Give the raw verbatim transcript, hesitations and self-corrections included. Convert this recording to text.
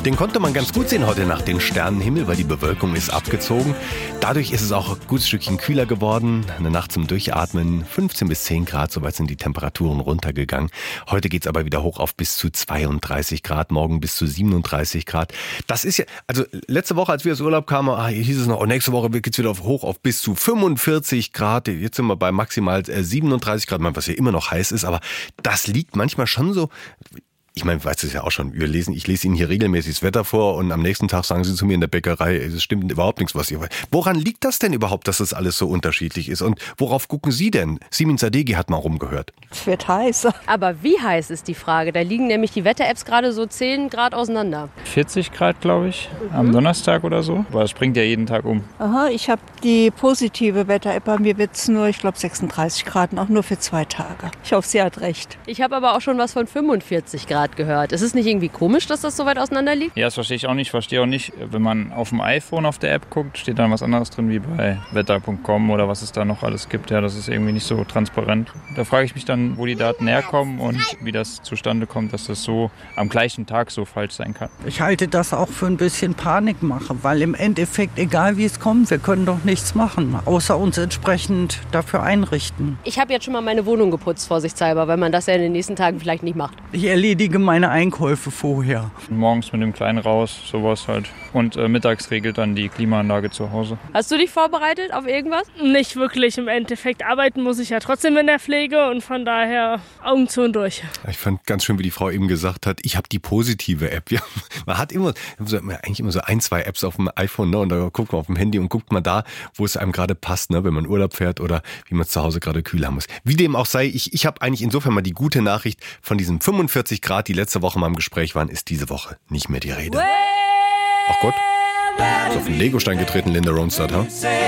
Den konnte man ganz gut sehen heute Nacht, den Sternenhimmel, weil die Bewölkung ist abgezogen. Dadurch ist es auch ein gutes Stückchen kühler geworden. Eine Nacht zum Durchatmen, fünfzehn bis zehn Grad, soweit sind die Temperaturen runtergegangen. Heute geht's aber wieder hoch auf bis zu zweiunddreißig Grad, morgen bis zu siebenunddreißig Grad. Das ist ja, also letzte Woche, als wir aus Urlaub kamen, ah, hieß es noch, oh, nächste Woche geht's wieder auf, hoch auf bis zu fünfundvierzig Grad. Jetzt sind wir bei maximal siebenunddreißig Grad, was ja immer noch heiß ist, aber das liegt manchmal schon so. Ich meine, weißt du es ja auch schon, wir lesen, ich lese Ihnen hier regelmäßig das Wetter vor und am nächsten Tag sagen Sie zu mir in der Bäckerei, es stimmt überhaupt nichts, was ihr wollt. Woran liegt das denn überhaupt, dass das alles so unterschiedlich ist? Und worauf gucken Sie denn? Simin Sadeghi hat mal rumgehört. Es wird heiß. Aber wie heiß ist die Frage? Da liegen nämlich die Wetter-Apps gerade so zehn Grad auseinander. vierzig Grad, glaube ich, am Donnerstag oder so. Aber es springt ja jeden Tag um. Aha, ich habe die positive Wetter-App. Bei mir wird es nur, ich glaube, sechsunddreißig Grad, und auch nur für zwei Tage. Ich hoffe, sie hat recht. Ich habe aber auch schon was von fünfundvierzig Grad gehört. Ist es nicht irgendwie komisch, dass das so weit auseinander liegt? Ja, das verstehe ich auch nicht. Ich verstehe auch nicht, wenn man auf dem iPhone auf der App guckt, steht dann was anderes drin wie bei wetter punkt com oder was es da noch alles gibt. Ja, das ist irgendwie nicht so transparent. Da frage ich mich dann, wo die Daten herkommen und wie das zustande kommt, dass das so am gleichen Tag so falsch sein kann. Ich halte das auch für ein bisschen Panikmache, weil im Endeffekt, egal wie es kommt, wir können doch nichts machen, außer uns entsprechend dafür einrichten. Ich habe jetzt schon mal meine Wohnung geputzt, vorsichtshalber, weil man das ja in den nächsten Tagen vielleicht nicht macht. Ich erledige meine Einkäufe vorher. Morgens mit dem Kleinen raus, sowas halt. Und äh, mittags regelt dann die Klimaanlage zu Hause. Hast du dich vorbereitet auf irgendwas? Nicht wirklich. Im Endeffekt arbeiten muss ich ja trotzdem in der Pflege und von daher Augen zu und durch. Ich fand ganz schön, wie die Frau eben gesagt hat, ich habe die positive App. Ja, man hat immer, eigentlich immer so ein, zwei Apps auf dem iPhone, ne? Und da guckt man auf dem Handy und guckt man da, wo es einem gerade passt, ne? Wenn man Urlaub fährt oder wie man es zu Hause gerade kühl haben muss. Wie dem auch sei, ich, ich habe eigentlich insofern mal die gute Nachricht von diesen fünfundvierzig Grad, die letzte Woche mal im Gespräch waren, ist diese Woche nicht mehr die Rede. Ach Gott, ist auf den Legostein getreten, Linda Ronstadt, ha?